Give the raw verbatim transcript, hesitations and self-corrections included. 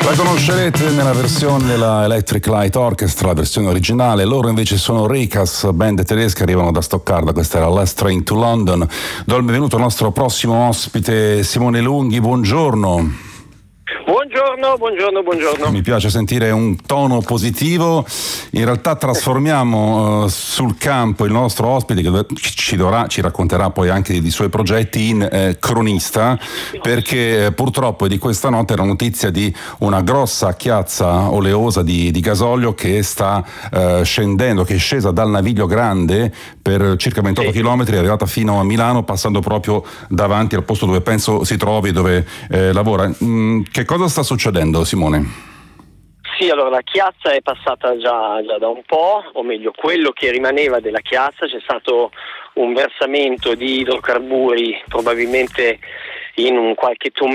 La conoscerete nella versione della Electric Light Orchestra, la versione originale. Loro invece sono Ricas, band tedesca, arrivano da Stoccarda. Questa era Last Train to London. Do il benvenuto al nostro prossimo ospite, Simone Lunghi. Buongiorno. Buongiorno, buongiorno, buongiorno. Mi piace sentire un tono positivo. In realtà trasformiamo uh, sul campo il nostro ospite, che ci, dovrà, ci racconterà poi anche dei suoi progetti, in eh, cronista, perché eh, purtroppo di questa notte era notizia di una grossa chiazza oleosa di, di gasolio che sta uh, scendendo, che è scesa dal Naviglio Grande per circa ventotto sì. chilometri, è arrivata fino a Milano, passando proprio davanti al posto dove penso si trovi, dove eh, lavora. Mm, che cosa sta succedendo, Simone? Sì, allora la chiazza è passata già, già da un po', o meglio quello che rimaneva della chiazza. C'è stato un versamento di idrocarburi probabilmente in un qualche